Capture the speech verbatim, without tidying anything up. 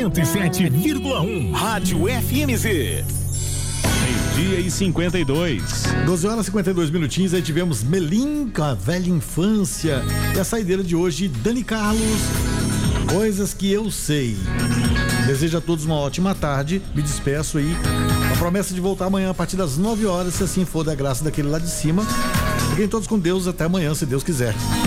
cento e sete vírgula um. Rádio F M Z. Dia e cinquenta e dois. doze horas e cinquenta e dois minutinhos. Aí tivemos Melinca, Velha Infância. E a saideira de hoje, Dani Carlos, Coisas que Eu Sei. Desejo a todos uma ótima tarde. Me despeço aí. A promessa de voltar amanhã a partir das nove horas, se assim for da graça daquele lá de cima. Fiquem todos com Deus. Até amanhã, se Deus quiser.